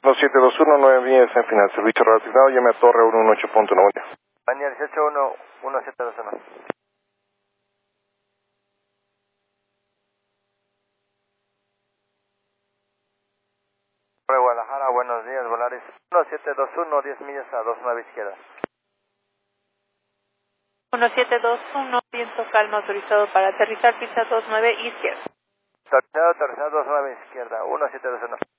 1721, 9 millas en final. Servicio relacionado, llame a Torre 118.90. Línea 181, 1721. Guadalajara, buenos días, Volaris 1721, 10 millas a 29 izquierda. 1721, viento calma autorizado para aterrizar, pista 29 izquierda. Aterrizado 29 izquierda, 1721.